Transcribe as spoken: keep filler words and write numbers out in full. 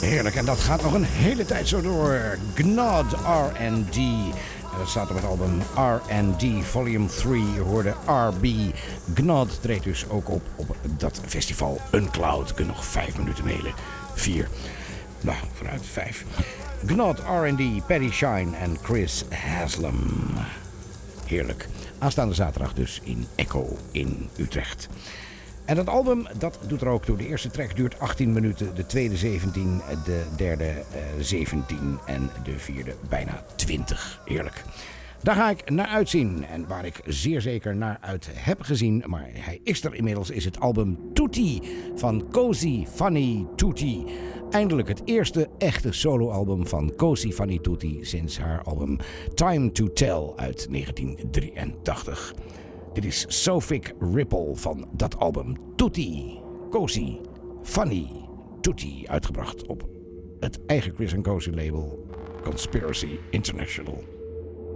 Heerlijk, en dat gaat nog een hele tijd zo door. Gnod R en D. En dat staat op het album R and D Volume drie. Je hoorde R B. Gnod treedt dus ook op op dat festival Uncloud. Je kunt nog vijf minuten mailen. Vier. Nou, vooruit vijf. Gnod, R and D, Paddy Shine en Chris Haslam. Heerlijk. Aanstaande zaterdag dus in Echo in Utrecht. En dat album, dat doet er ook toe. De eerste track duurt achttien minuten, de tweede zeventien, de derde uh, zeventien en de vierde bijna twintig. Heerlijk. Daar ga ik naar uitzien en waar ik zeer zeker naar uit heb gezien, maar hij is er inmiddels, is het album Tutti van Così Fanni Tutti. Eindelijk het eerste echte soloalbum van Così Fanni Tutti sinds haar album Time to Tell uit negentien drieëntachtig. Dit is Sophic Ripple van dat album Tutti, Così Fanni Tutti, uitgebracht op het eigen Chris en Così label Conspiracy International.